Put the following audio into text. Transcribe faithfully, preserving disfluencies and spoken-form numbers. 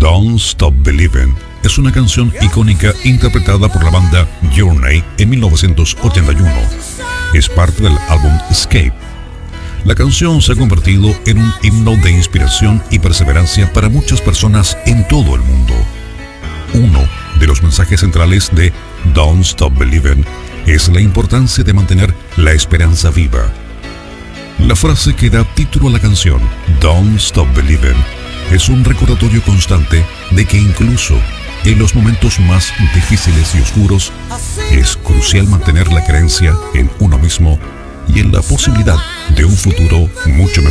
Don't Stop Believin' es una canción icónica interpretada por la banda Journey en mil novecientos ochenta y uno. Es parte del álbum Escape. La canción se ha convertido en un himno de inspiración y perseverancia para muchas personas en todo el mundo. Uno de los mensajes centrales de Don't Stop Believin' es la importancia de mantener la esperanza viva. La frase que da título a la canción, Don't Stop Believin', es un recordatorio constante de que incluso en los momentos más difíciles y oscuros es crucial mantener la creencia en uno mismo y en la posibilidad de un futuro mucho mejor.